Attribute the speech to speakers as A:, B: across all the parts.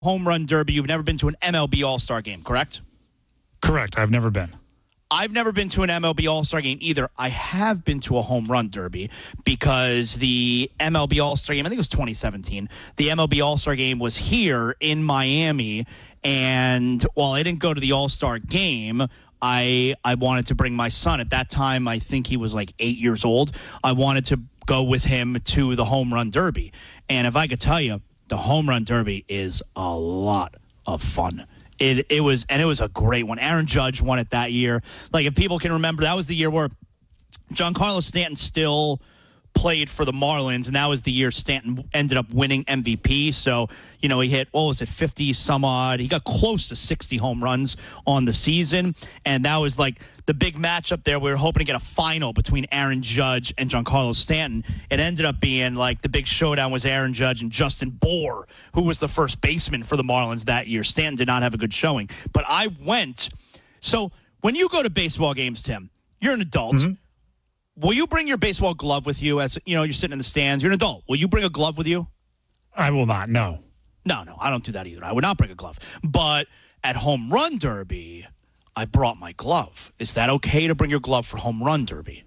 A: home run derby. You've never been to an MLB All-Star game, correct?
B: Correct. I've never been.
A: I've never been to an MLB All-Star game either. I have been to a home run derby because the MLB All-Star game, I think it was 2017, the MLB All-Star game was here in Miami, and while I didn't go to the All-Star game, I wanted to bring my son. At that time, I think he was like 8 years old. I wanted to go with him to the home run derby. And if I could tell you, the home run derby is a lot of fun. It was a great one. Aaron Judge won it that year. Like, if people can remember, that was the year where Giancarlo Stanton still played for the Marlins, and that was the year Stanton ended up winning MVP. So, he hit, 50 some odd. He got close to 60 home runs on the season, and that was like the big matchup there. We were hoping to get a final between Aaron Judge and Giancarlo Stanton. It ended up being like the big showdown was Aaron Judge and Justin Bour, who was the first baseman for the Marlins that year. Stanton did not have a good showing, but I went. So when you go to baseball games, Tim, you're an adult. Mm-hmm. Will you bring your baseball glove with you as, you're sitting in the stands? You're an adult. Will you bring a glove with you?
B: I will not, no.
A: No, I don't do that either. I would not bring a glove. But at home run derby, I brought my glove. Is that okay to bring your glove for home run derby?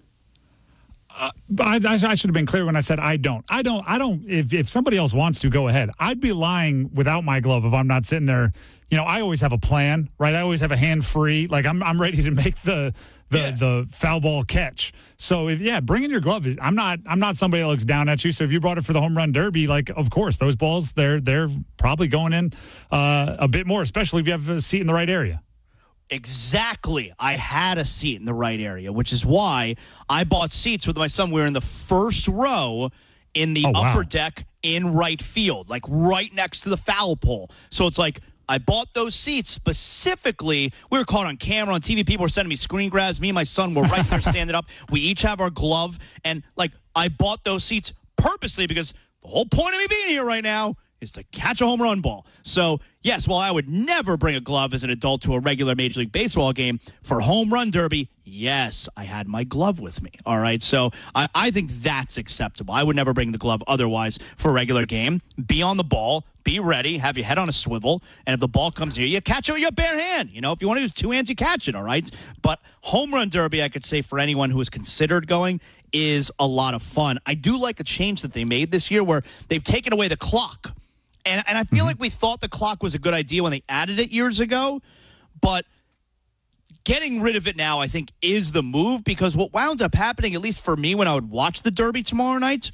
B: I should have been clear when I said I don't. If somebody else wants to, go ahead. I'd be lying without my glove if I'm not sitting there. I always have a plan, right? I always have a hand free. Like, I'm ready to make the foul ball catch. So bringing your glove is. I'm not somebody that looks down at you. So if you brought it for the home run derby, like, of course those balls they're probably going in a bit more, especially if you have a seat in the right area.
A: Exactly. I had a seat in the right area, which is why I bought seats with my son. We were in the first row in the upper deck in right field, like right next to the foul pole. So it's like, I bought those seats specifically. We were caught on camera, on TV. People were sending me screen grabs. Me and my son were right there standing up. We each have our glove. And, I bought those seats purposely because the whole point of me being here right now is to catch a home run ball. So, yes, while I would never bring a glove as an adult to a regular Major League Baseball game, for home run derby, yes, I had my glove with me. All right, so I think that's acceptable. I would never bring the glove otherwise for a regular game. Be on the ball. Be ready. Have your head on a swivel. And if the ball comes near you, catch it with your bare hand. If you want to use two hands, you catch it, all right? But home run derby, I could say for anyone who is considered going, is a lot of fun. I do like a change that they made this year where they've taken away the clock. And I feel like we thought the clock was a good idea when they added it years ago, but getting rid of it now, I think, is the move, because what wound up happening, at least for me when I would watch the Derby tomorrow night,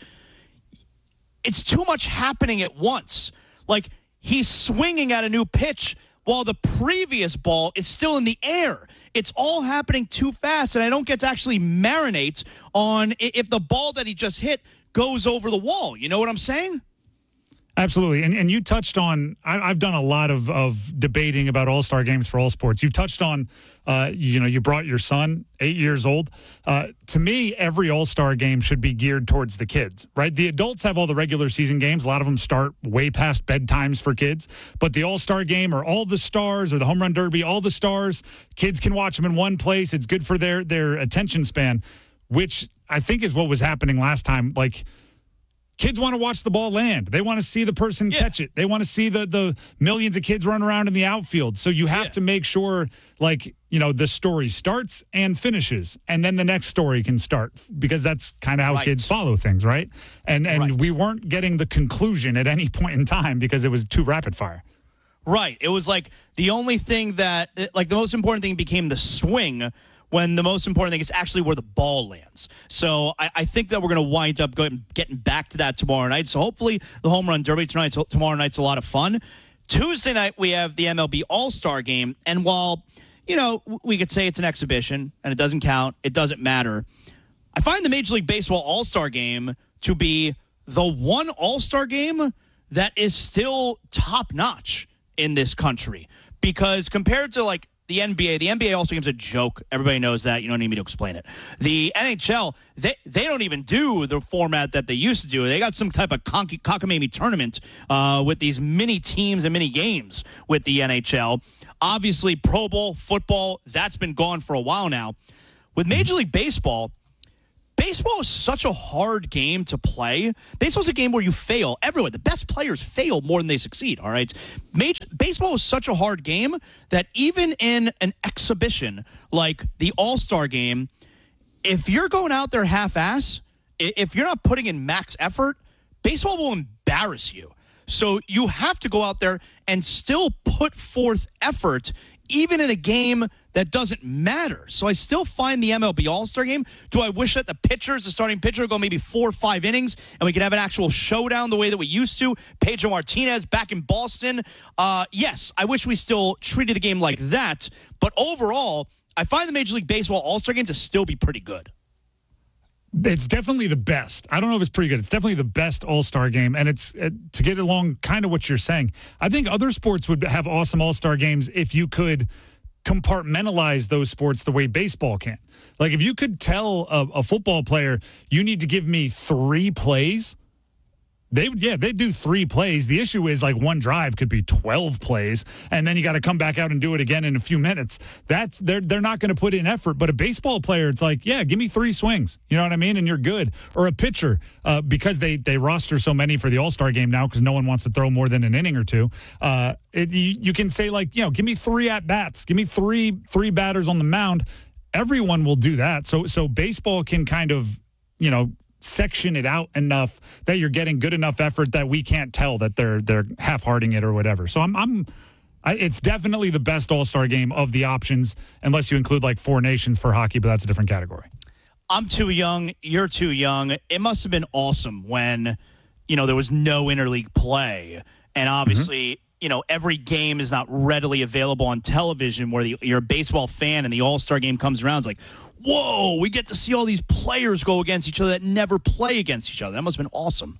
A: it's too much happening at once. Like, he's swinging at a new pitch while the previous ball is still in the air. It's all happening too fast, and I don't get to actually marinate on if the ball that he just hit goes over the wall. You know what I'm saying?
B: Absolutely. And you touched on, I've done a lot of debating about all-star games for all sports. You've touched on, you brought your son, 8 years old. To me, every all-star game should be geared towards the kids, right? The adults have all the regular season games. A lot of them start way past bedtimes for kids. But the all-star game, or all the stars, or the home run derby, all the stars, kids can watch them in one place. It's good for their attention span, which I think is what was happening last time. Like, kids want to watch the ball land. They want to see the person catch it. They want to see the millions of kids run around in the outfield. So you have to make sure, the story starts and finishes, and then the next story can start, because that's kind of how kids follow things, right? And we weren't getting the conclusion at any point in time because it was too rapid fire.
A: Right. It was like the only thing that, the most important thing became the swing, when the most important thing is actually where the ball lands. So I think that we're going to wind up getting back to that tomorrow night. So hopefully the home run derby tomorrow night's a lot of fun. Tuesday night, we have the MLB All-Star Game. And while, we could say it's an exhibition and it doesn't count, it doesn't matter, I find the Major League Baseball All-Star Game to be the one All-Star game that is still top-notch in this country. Because compared to, the NBA All-Star Game's a joke. Everybody knows that. You don't need me to explain it. The NHL, they don't even do the format that they used to do. They got some type of cockamamie tournament with these mini teams and mini games with the NHL. Obviously, Pro Bowl, football, that's been gone for a while now. With Major League Baseball, baseball is such a hard game to play. Baseball is a game where you fail. Everyone, the best players fail more than they succeed, all right? Baseball is such a hard game that even in an exhibition like the All-Star game, if you're going out there half-ass, if you're not putting in max effort, baseball will embarrass you. So you have to go out there and still put forth effort, even in a game that doesn't matter. So I still find the MLB All-Star Game. Do I wish that the starting pitcher, would go maybe 4 or 5 innings and we could have an actual showdown the way that we used to? Pedro Martinez back in Boston. Yes, I wish we still treated the game like that. But overall, I find the Major League Baseball All-Star Game to still be pretty good.
B: It's definitely the best. I don't know if it's pretty good. It's definitely the best All-Star game. And it's to get along kind of what you're saying. I think other sports would have awesome All-Star games if you could compartmentalize those sports the way baseball can. Like if you could tell a football player, you need to give me 3 plays, they'd do 3 plays. The issue is like one drive could be 12 plays, and then you got to come back out and do it again in a few minutes. They're not going to put in effort. But a baseball player, it's like, yeah, give me 3 swings. You know what I mean? And you're good. Or a pitcher, because they roster so many for the All-Star game now because no one wants to throw more than an inning or 2. You can say like, give me 3 at-bats. Give me three batters on the mound. Everyone will do that. So baseball can kind of, section it out enough that you're getting good enough effort that we can't tell that they're half-hearting it or whatever. So it's definitely the best All-Star game of the options, unless you include like 4 nations for hockey, but that's a different category.
A: I'm too young. You're too young. It must have been awesome when, there was no interleague play. And obviously, every game is not readily available on television where you're a baseball fan and the All-Star game comes around. It's like, whoa, we get to see all these players go against each other that never play against each other. That must have been awesome.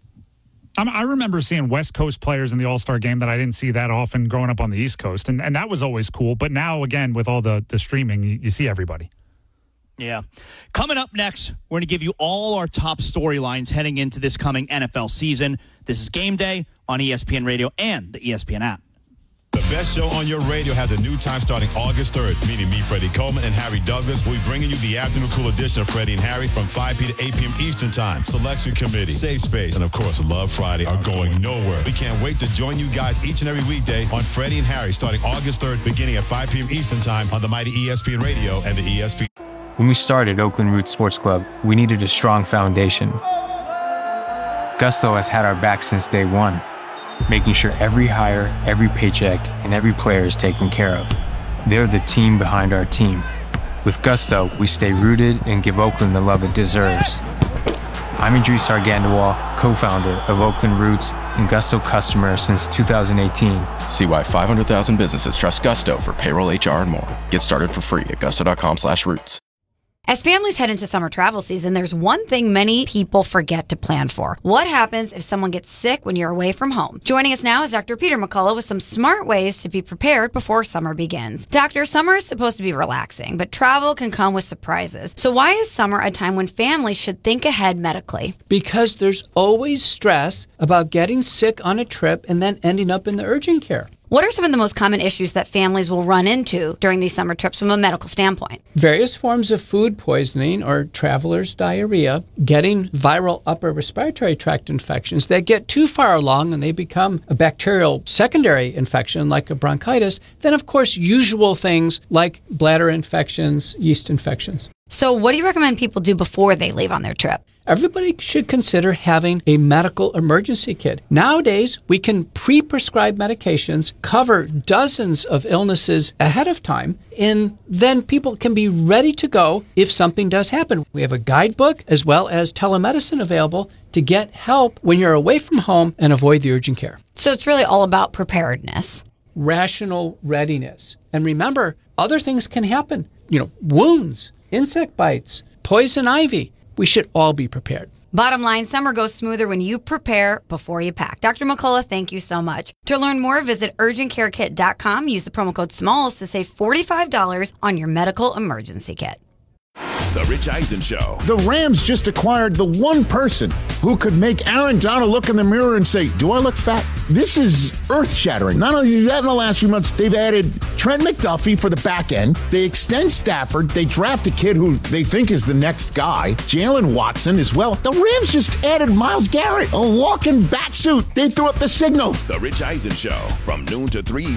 B: I remember seeing West Coast players in the All-Star game that I didn't see that often growing up on the East Coast, and that was always cool. But now, again, with all the streaming, you see everybody.
A: Yeah. Coming up next, we're going to give you all our top storylines heading into this coming NFL season. This is Game Day on ESPN Radio and the ESPN app.
C: The best show on your radio has a new time starting August 3rd, meaning me, Freddie Coleman, and Harry Douglas. We'll be bringing you the afternoon cool edition of Freddie and Harry from 5 p. to 8 p.m. Eastern Time. Selection Committee, Safe Space, and, of course, Love Friday are going nowhere. We can't wait to join you guys each and every weekday on Freddie and Harry starting August 3rd, beginning at 5 p.m. Eastern Time on the mighty ESPN Radio and the ESPN.
D: When we started Oakland Roots Sports Club, we needed a strong foundation. Gusto has had our back since day one, making sure every hire, every paycheck, and every player is taken care of. They're the team behind our team. With Gusto, we stay rooted and give Oakland the love it deserves. I'm Idris Argandawal, co-founder of Oakland Roots and Gusto customer since 2018.
E: See why 500,000 businesses trust Gusto for payroll, HR, and more. Get started for free at gusto.com/roots.
F: As families head into summer travel season, there's one thing many people forget to plan for. What happens if someone gets sick when you're away from home? Joining us now is Dr. Peter McCullough with some smart ways to be prepared before summer begins. Doctor, summer is supposed to be relaxing, but travel can come with surprises. So why is summer a time when families should think ahead medically?
G: Because there's always stress about getting sick on a trip and then ending up in the urgent care.
F: What are some of the most common issues that families will run into during these summer trips from a medical standpoint?
G: Various forms of food poisoning or traveler's diarrhea, getting viral upper respiratory tract infections that get too far along and they become a bacterial secondary infection like a bronchitis. Then, of course, usual things like bladder infections, yeast infections.
F: So what do you recommend people do before they leave on their trip?
G: Everybody should consider having a medical emergency kit. Nowadays, we can pre-prescribe medications, cover dozens of illnesses ahead of time, and then people can be ready to go if something does happen. We have a guidebook as well as telemedicine available to get help when you're away from home and avoid the urgent care.
F: So it's really all about preparedness.
G: Rational readiness. And remember, other things can happen. Wounds, insect bites, poison ivy. We should all be prepared.
F: Bottom line, summer goes smoother when you prepare before you pack. Dr. McCullough, thank you so much. To learn more, visit urgentcarekit.com. Use the promo code SMALLS to save $45 on your medical emergency kit.
H: The Rich Eisen Show.
I: The Rams just acquired the one person who could make Aaron Donald look in the mirror and say, do I look fat? This is earth-shattering. Not only that, in the last few months, they've added Trent McDuffie for the back end. They extend Stafford. They draft a kid who they think is the next guy, Jalen Watson as well. The Rams just added Myles Garrett, a walking bat suit. They threw up the signal.
H: The Rich Eisen Show from noon to 3